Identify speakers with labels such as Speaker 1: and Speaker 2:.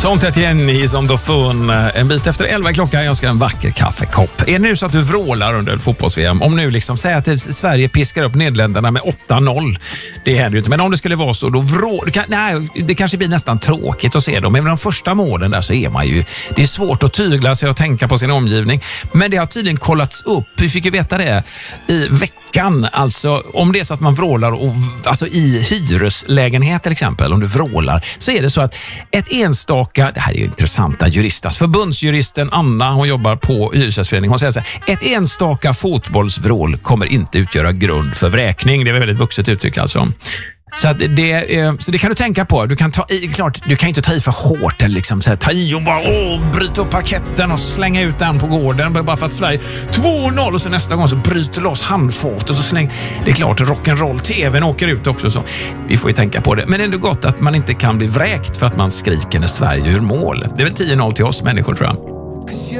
Speaker 1: Sånt ett igen i on the phone. En bit efter 11 klockan, jag ska ha en vacker kaffekopp. Är det nu så att du vrålar under fotbolls-VM? Om nu liksom säger att Sverige piskar upp Nederländerna med 8-0. Det händer ju inte. Men om det skulle vara så, då det kanske blir nästan tråkigt att se dem. Men med de första målen där så är man ju... Det är svårt att tygla sig och tänka på sin omgivning. Men det har tydligen kollats upp. Vi fick ju veta det i veckan. Alltså, om det är så att man vrålar och, alltså i hyreslägenhet till exempel, om du vrålar, så är det så att ett enstaka, det här är ju intressanta juristas, förbundsjuristen Anna, hon jobbar på hyresgästförening, hon säger så här: ett enstaka fotbollsvrål kommer inte utgöra grund för vräkning. Det är väldigt vuxet uttryck alltså. Så det kan du tänka på. Du kan ta i, klart, du kan inte ta i för hårt eller liksom så här, ta i och bara bryta upp parketten och slänga ut den på gården bara för att Sverige 2-0 och så nästa gång så bryter loss handfat och så släng. Det är klart, rock'n'roll, tvn åker ut också så. Vi får ju tänka på det. Men det är ändå gott att man inte kan bli vräkt för att man skriker när Sverige ur mål. Det är väl 10-0 till oss människor, tror jag.